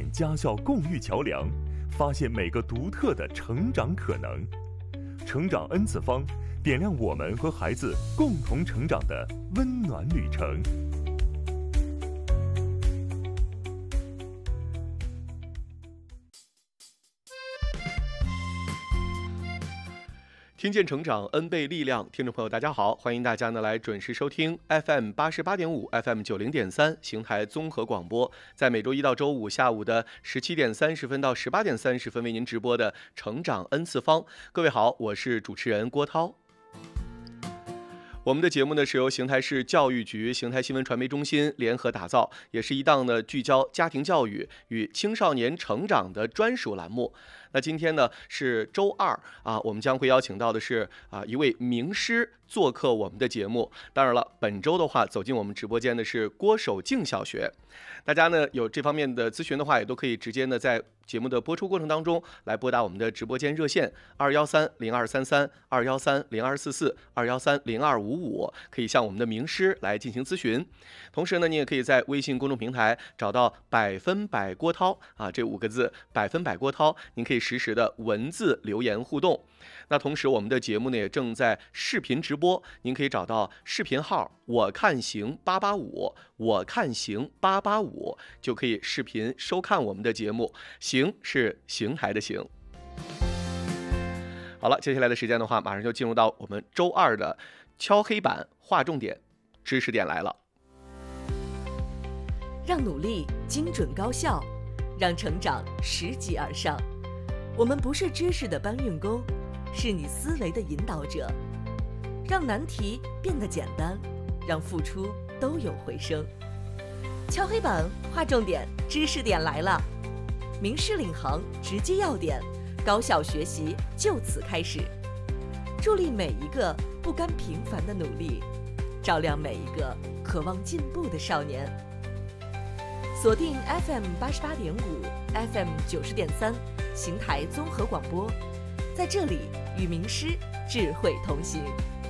家校共育桥梁，发现每个独特的成长可能。成长 N 次方，点亮我们和孩子共同成长的温暖旅程。 听见成长 N 倍力量，听众朋友大家好，欢迎大家呢来准时收听 FM 88.5 FM 90.3邢台综合广播，在每周一到周五下午的17点30分到18点30分为您直播的成长 N 次方。各位好，我是主持人郭涛。我们的节目呢是由邢台市教育局、邢台新闻传媒中心联合打造，也是一档呢聚焦家庭教育与青少年成长的专属栏目。那今天呢是周二啊，我们将会邀请到的是一位名师做客我们的节目。当然了，本周的话走进我们直播间的是郭守敬小学。大家呢有这方面的咨询的话，也都可以直接呢在节目的播出过程当中来拨打我们的直播间热线213-0233、213-0244、213-0255，可以向我们的名师来进行咨询。同时呢，你也可以在微信公众平台找到百分百郭涛这5个字，百分百郭涛，您可以实时的文字留言互动。那同时我们的节目呢也正在视频直播，您可以找到视频号我看行885，我看行885，就可以视频收看我们的节目。行是邢台的行。好了，接下来的时间的话，马上就进入到我们周二的敲黑板划重点，知识点来了。 让努力精准高效，让成长拾级而上。我们不是知识的搬运工，是你思维的引导者。让难题变得简单，让付出都有回声。敲黑板划重点，知识点来了。名师领航，直击要点，高效学习就此开始。助力每一个不甘平凡的努力，照亮每一个渴望进步的少年。锁定 FM 88.5 FM 90.3邢台综合广播，在这里与名师智慧同行。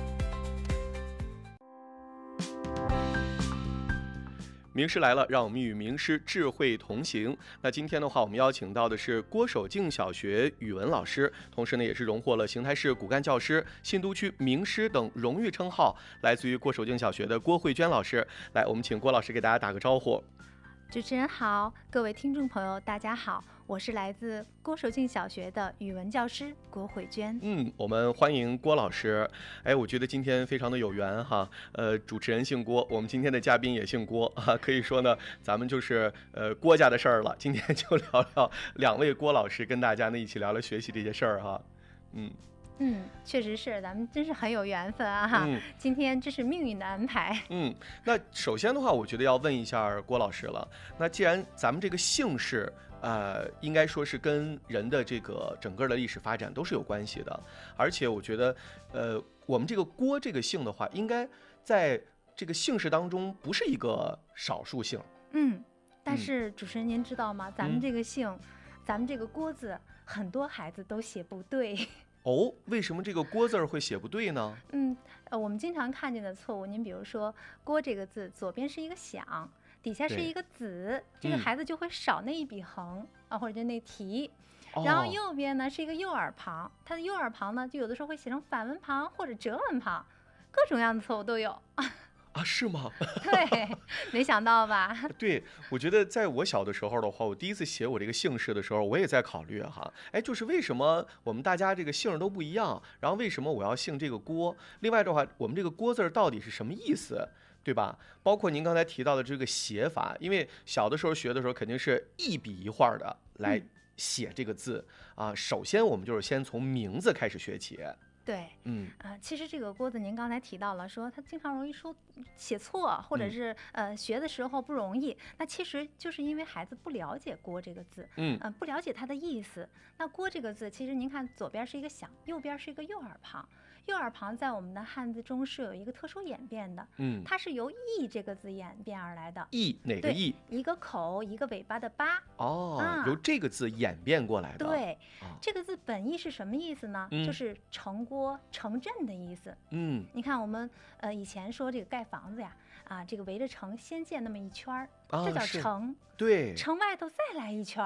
名师来了，让我们与名师智慧同行。那今天的话，我们邀请到的是郭守敬小学语文老师，同时呢也是荣获了邢台市骨干教师、新都区名师等荣誉称号，来自于郭守敬小学的郭慧娟老师。来，我们请郭老师给大家打个招呼。 主持人好，各位听众朋友大家好，我是来自郭守敬小学的语文教师郭慧娟。 我们欢迎郭老师。我觉得今天非常的有缘哈，主持人姓郭，我们今天的嘉宾也姓郭啊，可以说呢，咱们就是郭家的事儿了。今天就聊聊2位郭老师跟大家呢一起聊聊学习这些事儿哈。 确实是，咱们真是很有缘分啊！今天这是命运的安排。 那首先的话，我觉得要问一下郭老师了。那既然咱们这个姓氏，应该说是跟人的这个整个的历史发展都是有关系的，而且我觉得，我们这个郭这个姓的话，应该在这个姓氏当中不是一个少数姓。 但是主持人您知道吗？咱们这个姓，咱们这个郭字，很多孩子都写不对。 为什么这个郭字会写不对呢？ 我们经常看见的错误，您比如说郭这个字左边是一个响，底下是一个子，这个孩子就会少那一笔横或者那提。然后右边呢是一个右耳旁，它的右耳旁呢就有的时候会写成反文旁或者折文旁，各种样的错误都有。 是吗？ 对，没想到吧？ 对，我觉得在我小的时候的话，我第一次写我这个姓氏的时候，我也在考虑哈，就是为什么我们大家这个姓都不一样，然后为什么我要姓这个郭？另外的话，我们这个郭字到底是什么意思？对吧？包括您刚才提到的这个写法，因为小的时候学的时候肯定是一笔一画的来写这个字首先我们就是先从名字开始学起。 对，其实这个郭字您刚才提到了，说他经常容易写错，或者是学的时候不容易。那其实就是因为孩子不了解郭这个字，不了解它的意思。那郭这个字，其实您看左边是一个响，右边是一个右耳旁。右耳旁在我们的汉字中是有一个特殊演变的，它是由义这个字演变而来的。 义哪个义？ 一个口，一个尾巴的巴。 由这个字演变过来的。 对，这个字本意是什么意思呢？就是城郭、城镇的意思。你看我们以前说这个盖房子呀，这个围着城先建那么一圈儿，这叫城。 对， 城外头再来一圈